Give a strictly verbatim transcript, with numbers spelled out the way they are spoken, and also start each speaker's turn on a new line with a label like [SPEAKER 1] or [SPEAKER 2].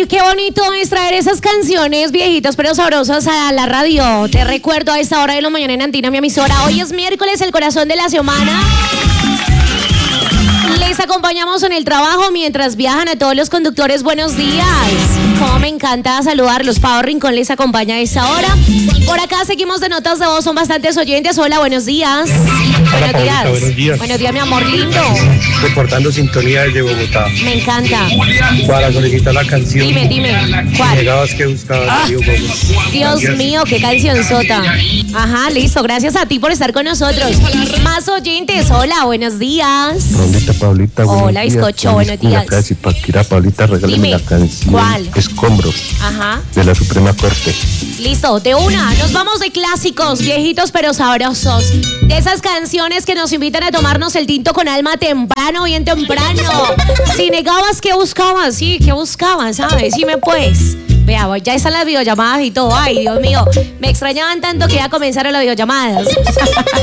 [SPEAKER 1] Ay, qué bonito es traer esas canciones viejitas pero sabrosas a la radio. Te recuerdo a esta hora de la mañana en Antina, mi emisora. Hoy es miércoles, el corazón de la semana. Les acompañamos en el trabajo mientras viajan. A todos los conductores, buenos días. Como me encanta saludarlos. Pau Rincón les acompaña a esta hora. Por acá seguimos de notas de voz, son bastantes oyentes. Hola, buenos días.
[SPEAKER 2] Hola,
[SPEAKER 1] buenos,
[SPEAKER 2] Paulita,
[SPEAKER 1] días.
[SPEAKER 2] buenos días.
[SPEAKER 1] Buenos días, mi amor lindo.
[SPEAKER 2] Reportando sintonía desde Bogotá.
[SPEAKER 1] Me encanta.
[SPEAKER 2] Para solicitar la canción.
[SPEAKER 1] Dime, dime. ¿Cuál?
[SPEAKER 2] Llegabas que buscabas.
[SPEAKER 1] Ah,
[SPEAKER 2] Dios
[SPEAKER 1] Dios mío, qué canción sota. Ajá, listo. Gracias a ti por estar con nosotros. Más oyentes. Hola, buenos días.
[SPEAKER 3] Paulita, Paulita.
[SPEAKER 1] Hola, bizcocho, buenos días.
[SPEAKER 3] Casi Paquira, Paulita, regálame
[SPEAKER 1] Dime,
[SPEAKER 3] la canción.
[SPEAKER 1] ¿cuál?
[SPEAKER 3] Escombros.
[SPEAKER 1] Ajá.
[SPEAKER 3] De la Suprema Corte.
[SPEAKER 1] Listo, de una. Nos vamos de clásicos, viejitos pero sabrosos. De esas canciones que nos invitan a tomarnos el tinto con alma temprano, bien temprano. Si negabas, ¿qué buscabas? Sí, ¿qué buscabas? ¿Sabes? Dime pues. Vea, ya están las videollamadas y todo. Ay, Dios mío, me extrañaban tanto que ya comenzaron las videollamadas.